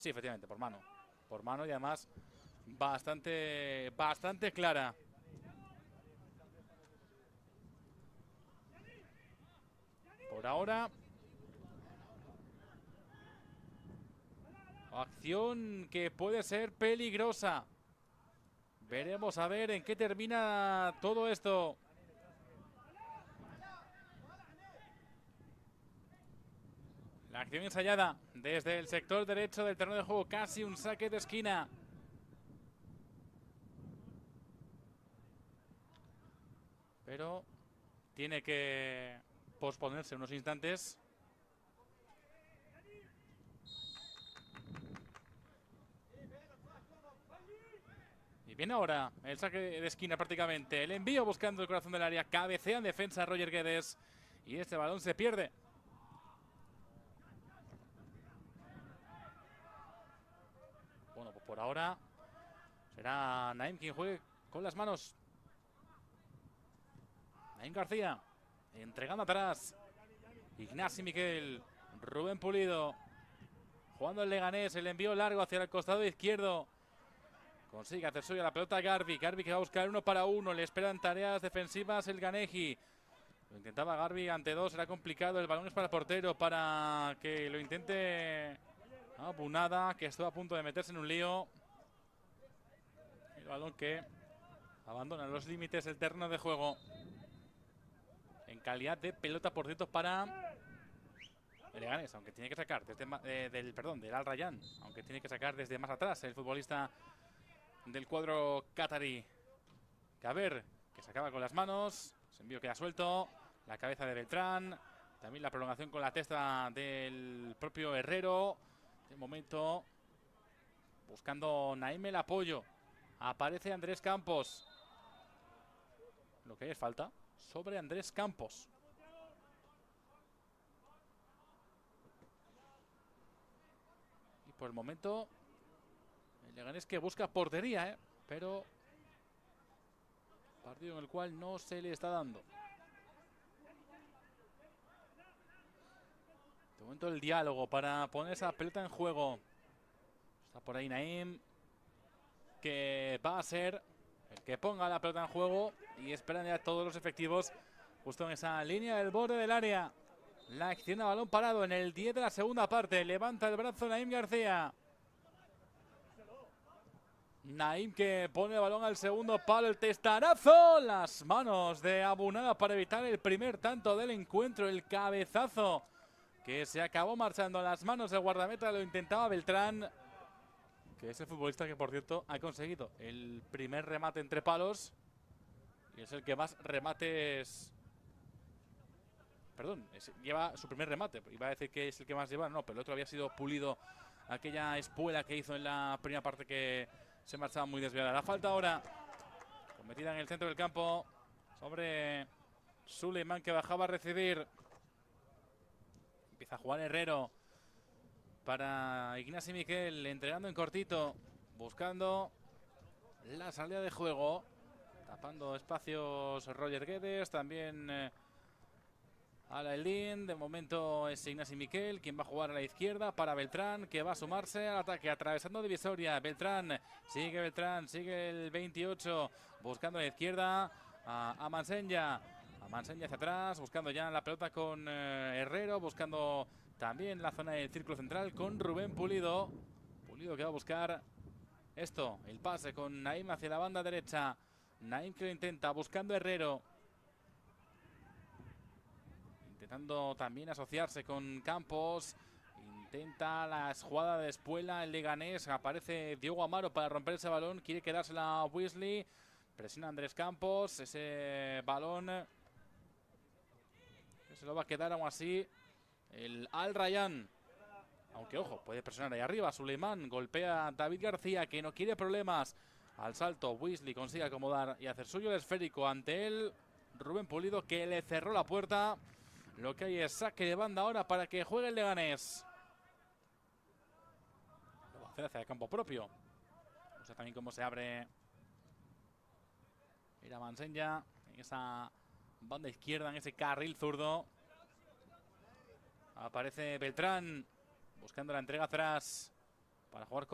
Sí, efectivamente, por mano. Por mano y además bastante clara. Por ahora, acción que puede ser peligrosa. Veremos a ver en qué termina todo esto. La acción ensayada desde el sector derecho del terreno de juego, casi un saque de esquina. Pero tiene que posponerse unos instantes. Y viene ahora el saque de esquina prácticamente. El envío buscando el corazón del área. Cabecea en defensa Roger Guedes. Y este balón se pierde. Bueno, pues por ahora será Naim quien juegue con las manos. Naim García entregando atrás. Ignasi Miquel. Rubén Pulido. Jugando el Leganés. El envío largo hacia el costado izquierdo. Consigue hacer suya la pelota Garbi. Garbi que va a buscar 1 para 1. Le esperan tareas defensivas el Ganeji. Lo intentaba Garbi ante 2. Era complicado. El balón es para el portero para que lo intente Bunada, que estuvo a punto de meterse en un lío. El balón que abandona los límites del terreno de juego. En calidad de pelota, por cierto, para el Leganés, aunque tiene que sacar desde del Al Rayyan, aunque tiene que sacar desde más atrás el futbolista del cuadro qatarí. Que a ver, que se acaba con las manos. Se envío queda suelto. La cabeza de Beltrán. También la prolongación con la testa del propio Herrero. De momento, buscando Naim el apoyo. Aparece Andrés Campos. Lo que es falta sobre Andrés Campos. Y por el momento, el Leganés que busca portería, pero partido en el cual no se le está dando. De momento el diálogo para poner esa pelota en juego. Está por ahí Naim, que va a ser el que ponga la pelota en juego. Y esperan ya todos los efectivos justo en esa línea del borde del área. La acción a balón parado en el 10 de la segunda parte. Levanta el brazo Naim García. Naim que pone el balón al segundo palo, el testarazo, las manos de Abunada para evitar el primer tanto del encuentro, el cabezazo que se acabó marchando a las manos del guardameta, lo intentaba Beltrán, que es el futbolista que por cierto ha conseguido el primer remate entre palos y es el que más remates, perdón, lleva su primer remate, iba a decir que es el que más lleva, no, pero el otro había sido Pulido, aquella espuela que hizo en la primera parte que se marchaba muy desviada. La falta ahora cometida en el centro del campo sobre Suleiman, que bajaba a recibir. Empieza a jugar Herrero para Ignasi Miquel, entregando en cortito, buscando la salida de juego, tapando espacios Roger Guedes, también Alaeldin. De momento es Ignasi Miquel quien va a jugar a la izquierda para Beltrán, que va a sumarse al ataque, atravesando divisoria. Beltrán, sigue el 28, buscando a la izquierda a Mansenya. A Mansenya hacia atrás, buscando ya la pelota con Herrero, buscando también la zona del círculo central con Rubén Pulido. Pulido que va a buscar esto, el pase con Naim hacia la banda derecha. Naim que lo intenta, buscando Herrero. Intentando también asociarse con Campos. Intenta la jugada de espuela el Leganés. Aparece Diogo Amaro para romper ese balón. Quiere quedársela a Weasley. Presiona Andrés Campos. Ese balón que se lo va a quedar aún así el Al Rayyan. Aunque ojo, puede presionar ahí arriba. Suleiman golpea a David García, que no quiere problemas. Al salto Weasley consigue acomodar y hacer suyo el esférico. Ante él Rubén Pulido, que le cerró la puerta. Lo que hay es saque de banda ahora para que juegue el Leganés. Lo va a hacer hacia el campo propio. No sé también cómo se abre. Mira Mansenya en esa banda izquierda, en ese carril zurdo. Aparece Beltrán buscando la entrega atrás. para jugar con